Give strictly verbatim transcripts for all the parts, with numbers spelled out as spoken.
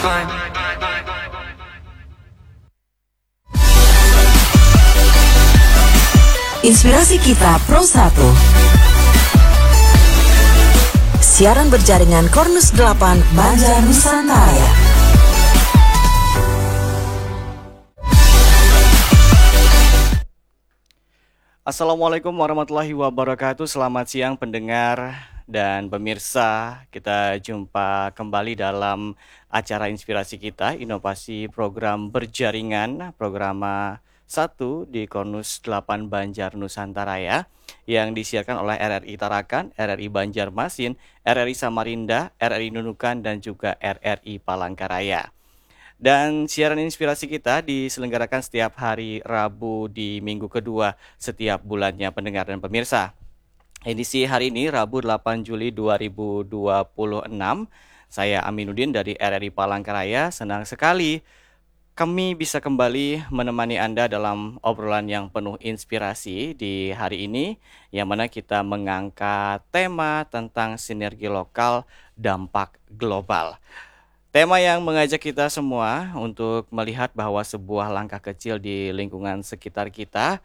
Inspirasi Kita Pro satu. Siaran berjaringan Kornus delapan Banjar Nusantara. Assalamualaikum warahmatullahi wabarakatuh. Selamat siang pendengar dan pemirsa. Kita jumpa kembali dalam acara Inspirasi Kita, inovasi program berjaringan, program satu di Kornus delapan Banjar Nusantara ya, yang disiarkan oleh R R I Tarakan, R R I Banjarmasin, R R I Samarinda, R R I Nunukan, dan juga R R I Palangkaraya. Dan siaran Inspirasi Kita diselenggarakan setiap hari Rabu di minggu kedua setiap bulannya pendengar dan pemirsa. Edisi hari ini Rabu delapan Juli dua ribu dua puluh enam. Saya Aminuddin dari R R I Palangkaraya. Senang sekali kami bisa kembali menemani Anda dalam obrolan yang penuh inspirasi di hari ini, yang mana kita mengangkat tema tentang sinergi lokal dampak global. Tema yang mengajak kita semua untuk melihat bahwa sebuah langkah kecil di lingkungan sekitar kita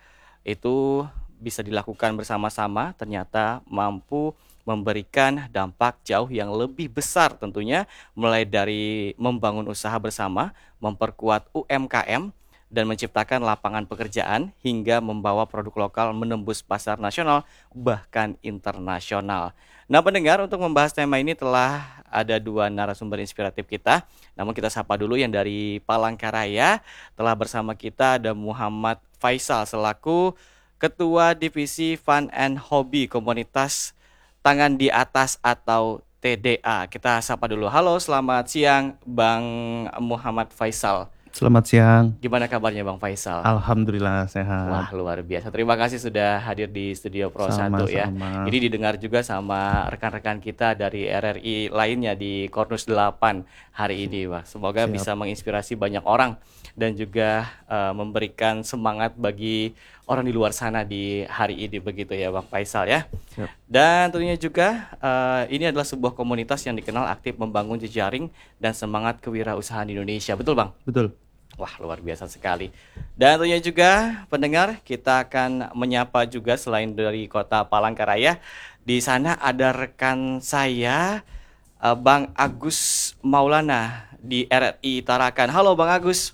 itu bisa dilakukan bersama-sama, ternyata mampu memberikan dampak jauh yang lebih besar tentunya, mulai dari membangun usaha bersama, memperkuat U M K M, dan menciptakan lapangan pekerjaan hingga membawa produk lokal menembus pasar nasional bahkan internasional. Nah pendengar, untuk membahas tema ini telah ada dua narasumber inspiratif kita. Namun kita sapa dulu yang dari Palangkaraya. Telah bersama kita ada Muhammad Faisal selaku Ketua Divisi Fun and Hobby Komunitas Tangan di Atas atau T D A. Kita sapa dulu. Halo, selamat siang Bang Muhammad Faisal. Selamat siang. Gimana kabarnya Bang Faisal? Alhamdulillah sehat. Wah, luar biasa. Terima kasih sudah hadir di Studio Pro satu ya. Ini didengar juga sama rekan-rekan kita dari R R I lainnya di Kornus delapan hari ini, Wah. Semoga Siap. bisa menginspirasi banyak orang dan juga uh, memberikan semangat bagi orang di luar sana di hari ini, begitu ya Bang Faisal ya. Siap. Dan tentunya juga uh, ini adalah sebuah komunitas yang dikenal aktif membangun jejaring dan semangat kewirausahaan di Indonesia. Betul Bang? Betul. Wah, luar biasa sekali. Dan tentunya juga pendengar, kita akan menyapa juga selain dari kota Palangkaraya. Di sana ada rekan saya uh, Bang Agus Maulana di R R I Tarakan. Halo Bang Agus.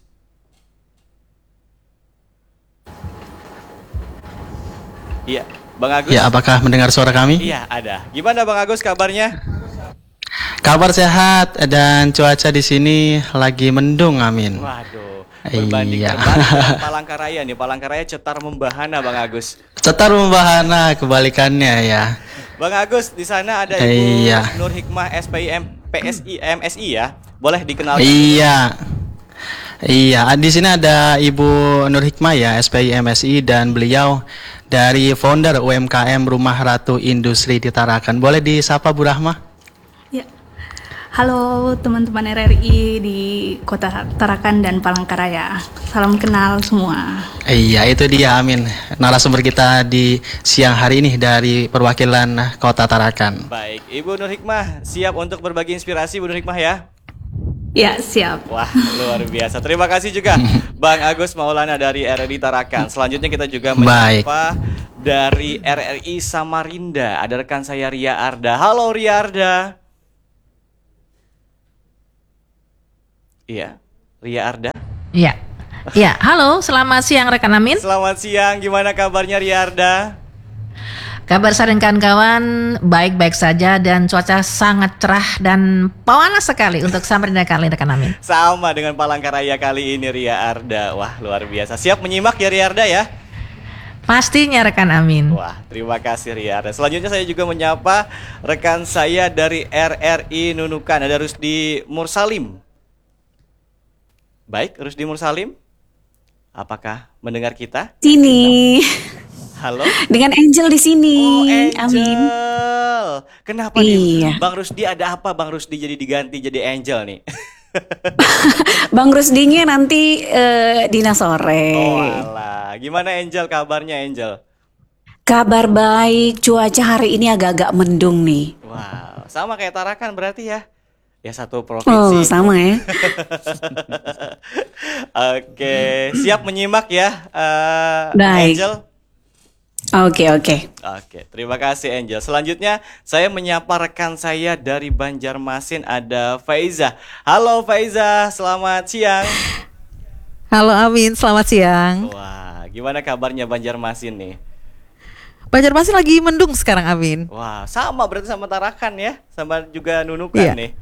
Iya, Bang Agus. Ya, apakah mendengar suara kami? Iya, ada. Gimana Bang Agus kabarnya? Kabar sehat dan cuaca di sini lagi mendung, amin. Waduh, berbanding iya. terbalik dengan Palangkaraya nih. Palangkaraya cetar membahana Bang Agus. Cetar membahana, kebalikannya ya. Bang Agus, di sana ada Ibu iya. Nur Hikmah S P I M P S I M S I ya. Boleh dikenalkan? Iya. Iya, di sini ada Ibu Nur Hikmah ya, S P I M S I, dan beliau dari founder U M K M Rumah Ratu Industri di Tarakan. Boleh disapa Bu Rahma? Ya. Halo teman-teman R R I di Kota Tarakan dan Palangkaraya. Salam kenal semua. Iya, itu dia, amin. Narasumber kita di siang hari ini dari perwakilan Kota Tarakan. Baik, Ibu Nur Hikmah siap untuk berbagi inspirasi, Bu Nur Hikmah ya? Ya, siap. Wah, luar biasa. Terima kasih juga Bang Agus Maulana dari R R I Tarakan. Selanjutnya kita juga menyapa dari R R I Samarinda. Ada rekan saya Ria Arda. Halo Ria Arda. Iya, Ria Arda. Iya. Iya, halo, selamat siang rekan Amin. Selamat siang. Gimana kabarnya Ria Arda? Kabar saya dan kawan-kawan baik-baik saja dan cuaca sangat cerah dan panas sekali untuk Samarinda kali rekan Amin. Sama dengan Palangkaraya kali ini Ria Arda. Wah, luar biasa. Siap menyimak ya Ria Arda ya? Pastinya rekan Amin. Wah, terima kasih Ria Arda. Selanjutnya saya juga menyapa rekan saya dari R R I Nunukan, ada Rusdi Mursalim. Baik, Rusdi Mursalim, apakah mendengar kita? Sini. Halo. Dengan Angel di sini. Oh, Angel. Amin. Kenapa iya. nih? Bang Rusdi ada apa Bang Rusdi jadi diganti jadi Angel nih? Bang Rusdinya nanti uh, Dina sore. Oh alah. Gimana Angel kabarnya Angel? Kabar baik, cuaca hari ini agak-agak mendung nih. Wow, sama kayak Tarakan berarti ya? Ya satu Oh, provinsi. sama ya. Oke, siap menyimak ya, eh, Baik. Angel. Oke, oke. Oke, terima kasih Angel. Selanjutnya saya menyapa rekan saya dari Banjarmasin, ada Faiza. Halo Faiza, selamat siang. Halo Amin, selamat siang. Wah, gimana kabarnya Banjarmasin nih? Banjarmasin lagi mendung sekarang Amin. Wah, sama berarti sama Tarakan ya, sama juga Nunukan Iya. nih.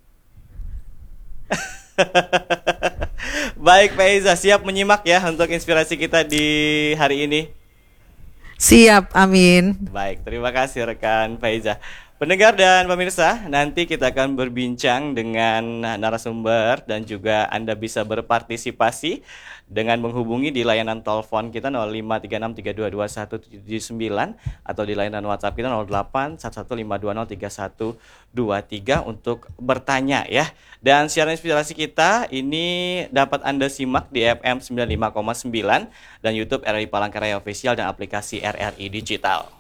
Baik Faiza, siap menyimak ya untuk inspirasi kita di hari ini. Siap Amin. Baik, terima kasih rekan Faiza. Pendengar dan pemirsa, nanti kita akan berbincang dengan narasumber dan juga Anda bisa berpartisipasi dengan menghubungi di layanan telepon kita nol lima tiga enam tiga dua dua satu tujuh sembilan atau di layanan WhatsApp kita nol delapan satu satu lima dua nol tiga satu dua tiga untuk bertanya ya. Dan siaran inspirasi kita ini dapat Anda simak di F M sembilan puluh lima koma sembilan dan YouTube R R I Palangkaraya Official dan aplikasi R R I Digital.